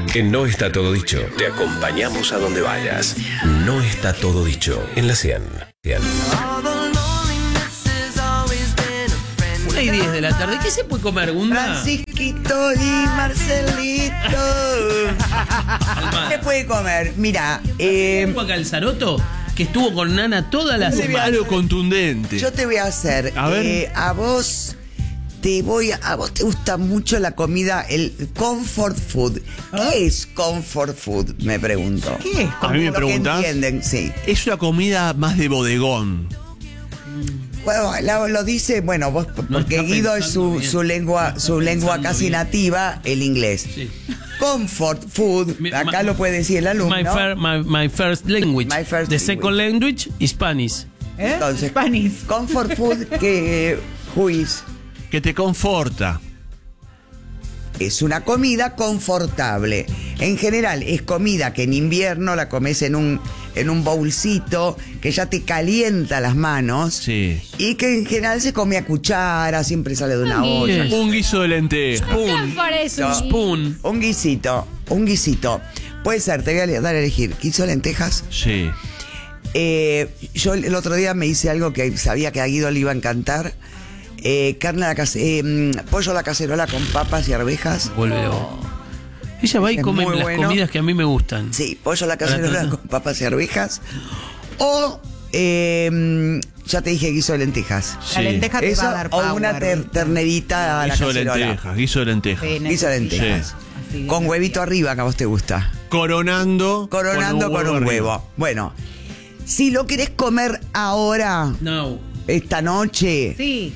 En No Está Todo Dicho, te acompañamos a donde vayas. No está todo dicho en la 100. 100. 1:10 de la tarde. ¿Qué se puede comer, Gunda? Francisquito y Marcelito. ¿Qué puede comer? Mira, Juan Calzaroto, que estuvo con Nana toda la semana. Algo contundente. yo te voy a hacer. A ver. A vos te gusta mucho la comida, el comfort food. ¿Qué es comfort food? Me pregunto. ¿Qué es? A mí me Lo que preguntás. entienden, sí. Es una comida más de bodegón. Bueno, lo dice, bueno, vos, No porque está Guido es pensando su bien. lengua Pensando casi bien. nativa, el inglés. Sí. Comfort food, acá lo puede decir el alumno. My first language. My first The second language is Spanish. ¿Eh? Entonces, Spanish. comfort food, que is, Que te conforta. es una comida confortable. En general, es comida que en invierno la comes en un bowlcito, que ya te calienta las manos. Sí. Y que en general se come a cuchara, siempre sale de una olla. Yes. Un guiso de lentejas. Spoon. Spoon. Un guisito. Puede ser, te voy a dar a elegir. ¿Guiso de lentejas? Sí. Yo el otro día me hice algo que sabía que a Guido le iba a encantar. Pollo a la cacerola con papas y arvejas. Vuélvelo. Ella va y Es come muy las bueno. comidas que a mí me gustan. Sí, pollo a la cacerola Para con papas y arvejas. O, ya te dije guiso de lentejas. La lenteja te Eso, va a dar o power. una ternerita a la Guiso de cacerola. lentejas. Guiso de lentejas. Sí, Guiso de necesito. lentejas. Así Con de- huevito arriba, que a vos te gusta. Coronando Con un arriba. huevo. Bueno, si lo querés comer ahora, No. esta noche, Sí.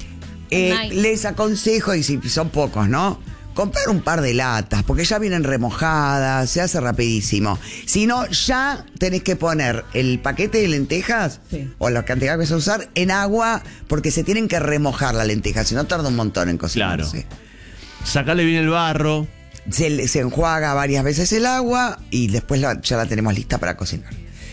les aconsejo, y si son pocos, ¿no? Comprar un par de latas, porque ya vienen remojadas, se hace rapidísimo. Si no, ya tenés que poner el paquete de lentejas, Sí. o la cantidad que vas a usar, en agua, porque se tienen que remojar las lentejas, si no tarda un montón en cocinarse. Sacale bien el barro. Se enjuaga varias veces el agua y después ya la tenemos lista para cocinar.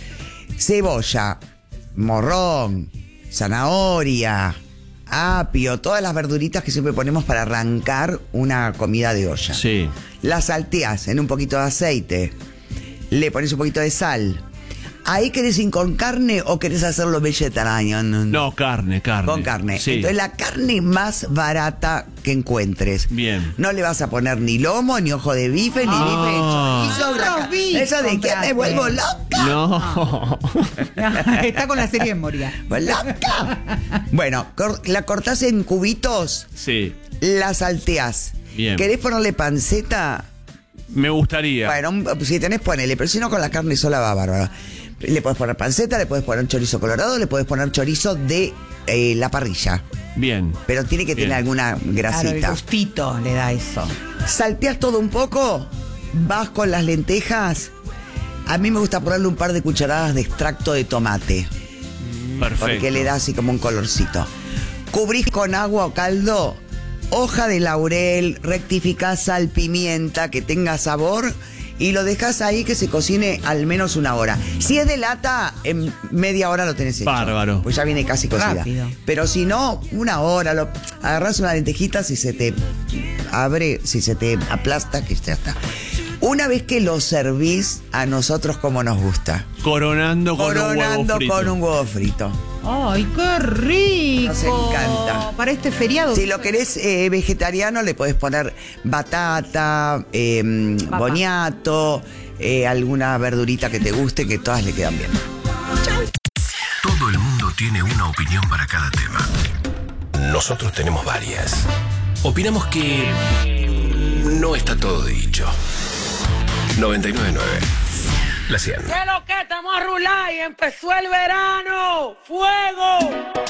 Cebolla, morrón, zanahoria, apio, todas las verduritas que siempre ponemos para arrancar una comida de olla. Sí. Las salteás en un poquito de aceite, le pones un poquito de sal. ¿Ahí querés ir con carne o querés hacerlo vegetariano? No, carne. Con carne. Sí. Entonces la carne más barata que encuentres. Bien. No le vas a poner ni lomo, ni ojo de bife, ni bife de chorizo. Los bifes ¿Eso de qué compraste. me vuelvo loca? No. Está con la serie de memoria. ¡Loca! Bueno, la cortás en cubitos, Sí. la salteás. Bien. ¿Querés ponerle panceta? Me gustaría. Bueno, si tenés, ponele, pero si no, con la carne sola va bárbaro. Le podés poner panceta, le podés poner chorizo colorado, le podés poner chorizo de la parrilla. Bien. Pero tiene que Bien. tener alguna Claro, el grasita. gustito le da eso. Salteás todo un poco, vas con las lentejas. A mí me gusta ponerle un par de cucharadas de extracto de tomate, Perfecto. porque le da así como un colorcito. Cubrís con agua o caldo, hoja de laurel, rectificás sal, pimienta, que tenga sabor, y lo dejás ahí que se cocine al menos una hora. Si es de lata, en media hora lo tenés hecho. Bárbaro. Pues ya viene casi cocida. Rápido. Pero si no, una hora, agarrás una lentejita, si se te abre, si se te aplasta, que ya está. Una vez que lo servís, a nosotros como nos gusta. Coronando con un huevo Coronando frito. con un huevo frito. ¡Ay, qué rico! Nos encanta. Para este feriado. Si lo querés vegetariano, le podés poner batata, boniato, alguna verdurita que te guste, que todas le quedan bien. Todo el mundo tiene una opinión para cada tema. Nosotros tenemos varias. Opinamos que no está todo dicho. 99.9. La 100. ¿Qué lo que estamos a rular y empezó el verano? ¡Fuego!